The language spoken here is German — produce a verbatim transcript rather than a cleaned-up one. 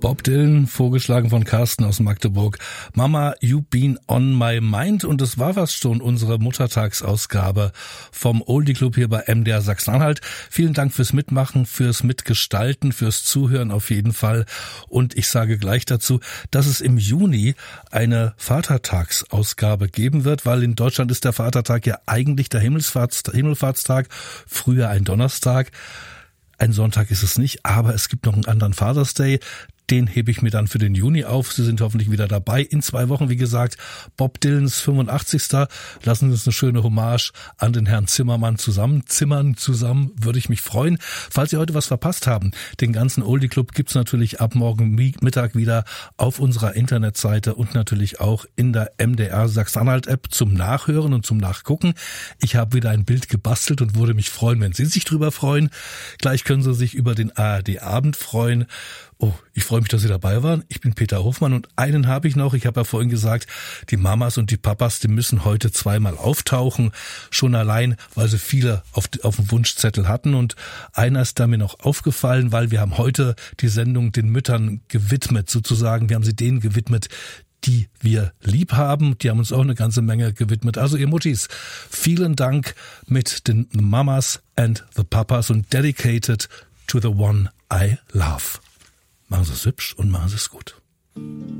Bob Dylan, vorgeschlagen von Carsten aus Magdeburg. Mama, you've been on my mind. Und das war was schon, unsere Muttertagsausgabe vom Oldie Club hier bei M D R Sachsen-Anhalt. Vielen Dank fürs Mitmachen, fürs Mitgestalten, fürs Zuhören auf jeden Fall. Und ich sage gleich dazu, dass es im Juni eine Vatertagsausgabe geben wird, weil in Deutschland ist der Vatertag ja eigentlich der Himmelfahrts- Himmelfahrtstag, früher ein Donnerstag. Ein Sonntag ist es nicht, aber es gibt noch einen anderen Father's Day. Den hebe ich mir dann für den Juni auf. Sie sind hoffentlich wieder dabei. In zwei Wochen, wie gesagt, Bob Dylans fünfundachtzigsten Lassen Sie uns eine schöne Hommage an den Herrn Zimmermann zusammen. Zimmern zusammen, würde ich mich freuen. Falls Sie heute was verpasst haben, den ganzen Oldie Club gibt's natürlich ab morgen Mittag wieder auf unserer Internetseite und natürlich auch in der M D R Sachsen-Anhalt App zum Nachhören und zum Nachgucken. Ich habe wieder ein Bild gebastelt und würde mich freuen, wenn Sie sich drüber freuen. Gleich können Sie sich über den A R D Abend freuen. Oh, ich freue mich, dass Sie dabei waren. Ich bin Peter Hofmann und einen habe ich noch. Ich habe ja vorhin gesagt, die Mamas und die Papas, die müssen heute zweimal auftauchen. Schon allein, weil sie viele auf, auf dem Wunschzettel hatten. Und einer ist da mir noch aufgefallen, weil wir haben heute die Sendung den Müttern gewidmet, sozusagen. Wir haben sie denen gewidmet, die wir lieb haben. Die haben uns auch eine ganze Menge gewidmet. Also ihr Muttis, vielen Dank mit den Mamas and the Papas und dedicated to the one I love. Machen Sie es hübsch und machen Sie es gut.